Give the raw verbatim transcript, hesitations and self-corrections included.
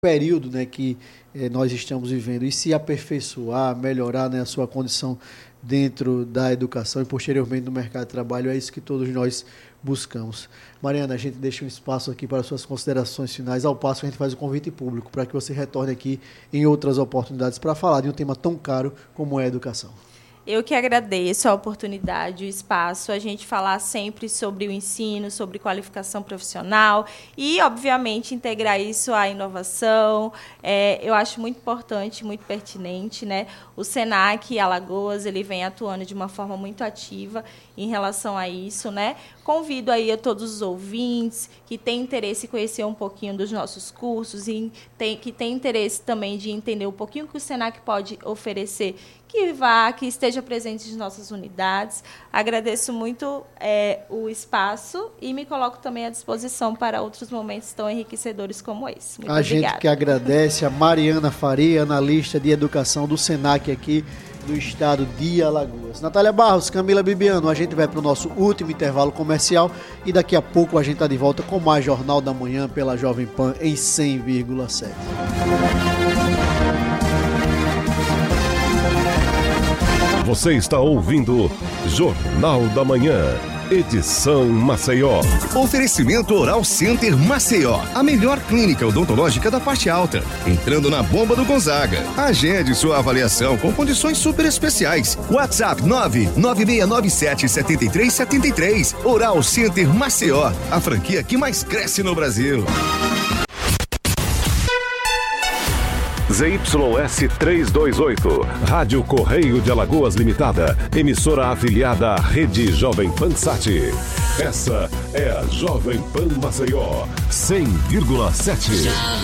período, né, que eh, nós estamos vivendo e se aperfeiçoar, melhorar, né, a sua condição dentro da educação e posteriormente no mercado de trabalho, é isso que todos nós buscamos. Mariana, a gente deixa um espaço aqui para suas considerações finais, ao passo que a gente faz o convite público para que você retorne aqui em outras oportunidades para falar de um tema tão caro como é a educação. Eu que agradeço a oportunidade, o espaço, a gente falar sempre sobre o ensino, sobre qualificação profissional e, obviamente, integrar isso à inovação. É, eu acho muito importante, muito pertinente, né? O Senac Alagoas, ele vem atuando de uma forma muito ativa em relação a isso, né? Convido aí a todos os ouvintes que têm interesse em conhecer um pouquinho dos nossos cursos e tem, que têm interesse também de entender um pouquinho o que o Senac pode oferecer, que vá, que esteja presente em nossas unidades. Agradeço muito é, o espaço e me coloco também à disposição para outros momentos tão enriquecedores como esse. Muito a obrigada. gente que agradece a Mariana Faria, analista de educação do Senac aqui do estado de Alagoas. Natália Barros, Camila Bibiano, a gente vai para o nosso último intervalo comercial e daqui a pouco a gente está de volta com mais Jornal da Manhã pela Jovem Pan em cem vírgula sete. Você está ouvindo Jornal da Manhã, edição Maceió. Oferecimento Oral Center Maceió, a melhor clínica odontológica da parte alta. Entrando na Bomba do Gonzaga. Agende sua avaliação com condições super especiais. WhatsApp nove nove seis nove sete sete três sete três. Oral Center Maceió, a franquia que mais cresce no Brasil. Z Y S trezentos e vinte e oito, Rádio Correio de Alagoas Limitada, emissora afiliada à Rede Jovem Pan Sat. Essa é a Jovem Pan Maceió, cem vírgula sete.